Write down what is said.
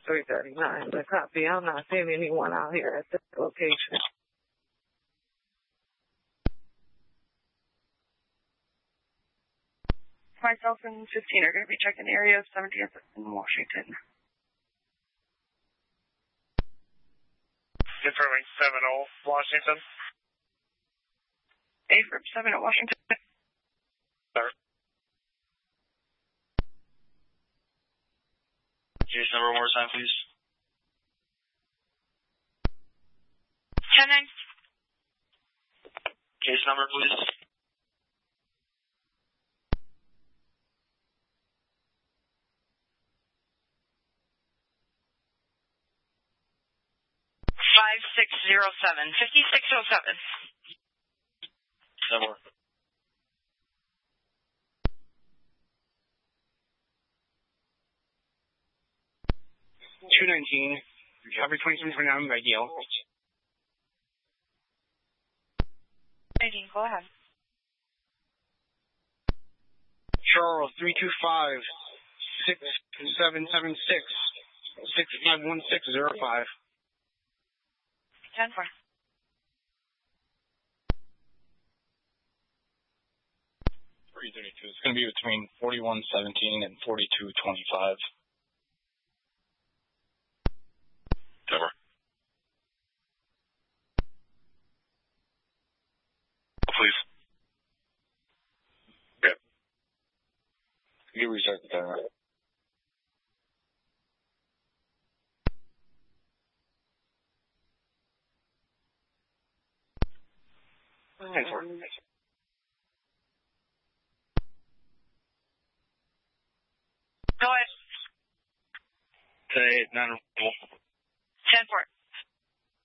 339. The copy. I'm not seeing anyone out here at this location. Myself and 15 are going to be checking area 70th in Washington. Confirming 70 Washington. 8 for 7 at Washington. Sir. Case number one more time, please. 10-9. Case number, please. 5607. 5607. No more. 219. Recovery 2729 by Deal. 19, go ahead. Charles 325 6776 651605. 10-4. 332. It's going to be between 4117 and 4225. Over. Please. Okay. You restart the timer. Thanks, Mark. Go ahead. Today, 9